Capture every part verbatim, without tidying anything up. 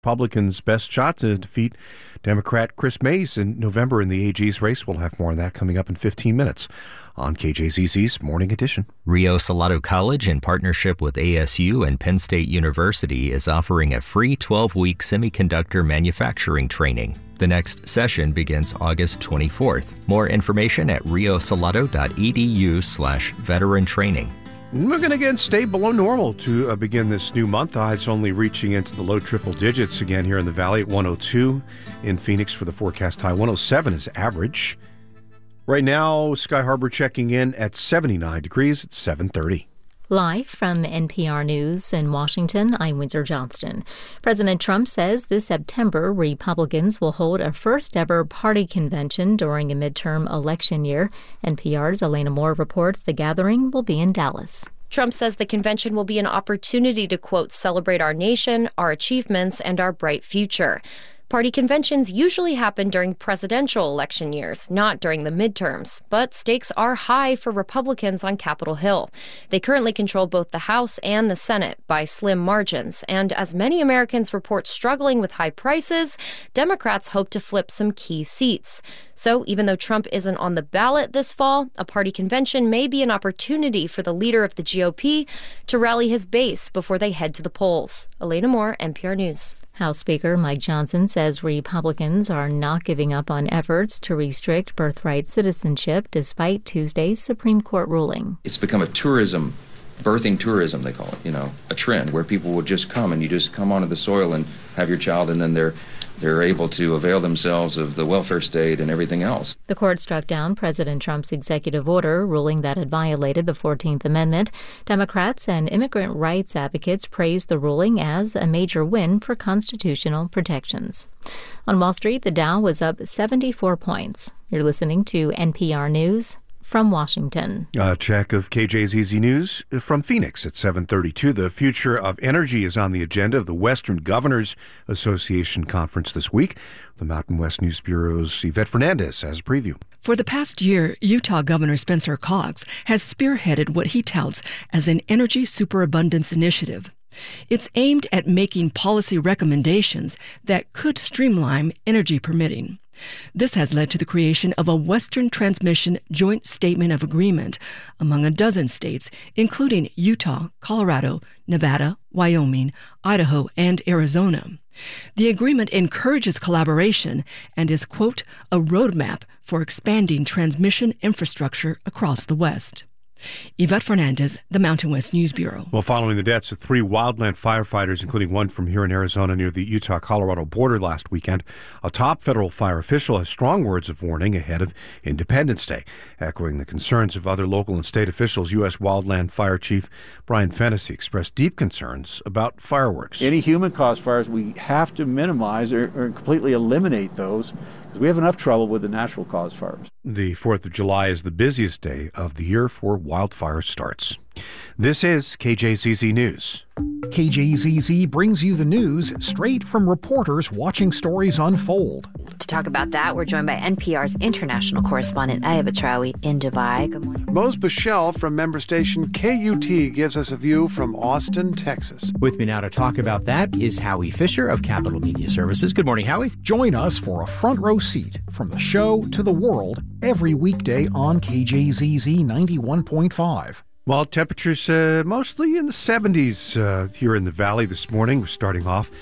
Republicans' best shot to defeat Democrat Chris Mays in November in the A G's race. We'll have more on that coming up in fifteen minutes on K J Z Z's Morning Edition. Rio Salado College, in partnership with A S U and Penn State University, is offering a free twelve-week semiconductor manufacturing training. The next session begins August twenty-fourth. More information at riosalado.edu slash veteran training. We're going to again stay below normal to uh, begin this new month. Uh, it's only reaching into the low triple digits again here in the valley at one oh two. In Phoenix for the forecast high. one oh seven is average. Right now, Sky Harbor checking in at seventy-nine degrees at seven thirty. Live from N P R News in Washington, I'm Windsor Johnston. President Trump says this September, Republicans will hold a first-ever party convention during a midterm election year. N P R's Elena Moore reports the gathering will be in Dallas. Trump says the convention will be an opportunity to, quote, celebrate our nation, our achievements, and our bright future. Party conventions usually happen during presidential election years, not during the midterms. But stakes are high for Republicans on Capitol Hill. They currently control both the House and the Senate by slim margins. And as many Americans report struggling with high prices, Democrats hope to flip some key seats. So even though Trump isn't on the ballot this fall, a party convention may be an opportunity for the leader of the G O P to rally his base before they head to the polls. Elena Moore, N P R News. House Speaker Mike Johnson says Republicans are not giving up on efforts to restrict birthright citizenship despite Tuesday's Supreme Court ruling. It's become a tourism, birthing tourism, they call it, you know, a trend where people will just come and you just come onto the soil and have your child, and then they're They're able to avail themselves of the welfare state and everything else. The court struck down President Trump's executive order, ruling that it violated the fourteenth Amendment. Democrats and immigrant rights advocates praised the ruling as a major win for constitutional protections. On Wall Street, the Dow was up seventy-four points. You're listening to N P R News from Washington. A check of K J Z Z News from Phoenix at seven thirty-two. The future of energy is on the agenda of the Western Governors Association Conference this week. The Mountain West News Bureau's Yvette Fernandez has a preview. For the past year, Utah Governor Spencer Cox has spearheaded what he touts as an energy superabundance initiative. It's aimed at making policy recommendations that could streamline energy permitting. This has led to the creation of a Western Transmission Joint Statement of Agreement among a dozen states, including Utah, Colorado, Nevada, Wyoming, Idaho, and Arizona. The agreement encourages collaboration and is, quote, a roadmap for expanding transmission infrastructure across the West. Yvette Fernandez, the Mountain West News Bureau. Well, following the deaths of three wildland firefighters, including one from here in Arizona near the Utah-Colorado border last weekend, a top federal fire official has strong words of warning ahead of Independence Day. Echoing the concerns of other local and state officials, U S Wildland Fire Chief Brian Fennessy expressed deep concerns about fireworks. Any human-caused fires, we have to minimize or, or completely eliminate those, because we have enough trouble with the natural-caused fires. The fourth of July is the busiest day of the year for wildfire starts. This is K J Z Z News. K J Z Z brings you the news straight from reporters watching stories unfold. To talk about that, we're joined by N P R's international correspondent Ayah Batrawi in Dubai. Good morning. Mose Bichelle from member station K U T gives us a view from Austin, Texas. With me now to talk about that is Howie Fisher of Capital Media Services. Good morning, Howie. Join us for a front row seat from the show to the world every weekday on K J Z Z ninety-one point five. Well, temperatures uh, mostly in the seventies uh, here in the valley this morning. We're starting off.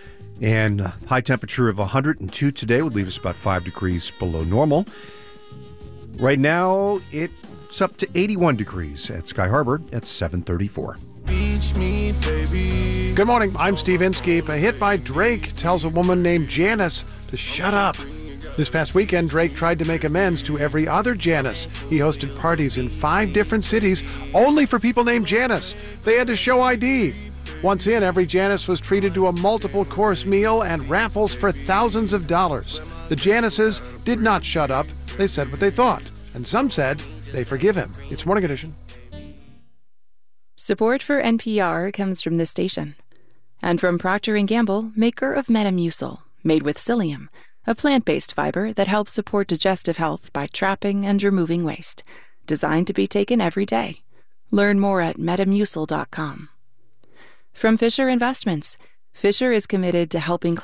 And uh, high temperature of one hundred two today would leave us about five degrees below normal. Right now, it's up to eighty-one degrees at Sky Harbor at seven thirty-four. Beach me, baby. Good morning, I'm Steve Inskeep. A hit by Drake tells a woman named Janice to shut up. This past weekend, Drake tried to make amends to every other Janice. He hosted parties in five different cities only for people named Janice. They had to show I D. Once in, every Janice was treated to a multiple-course meal and raffles for thousands of dollars. The Janices did not shut up. They said what they thought. And some said they forgive him. It's Morning Edition. Support for N P R comes from this station. And from Procter and Gamble, maker of Metamucil, made with psyllium, a plant-based fiber that helps support digestive health by trapping and removing waste. Designed to be taken every day. Learn more at metamucil dot com. From Fisher Investments, Fisher is committed to helping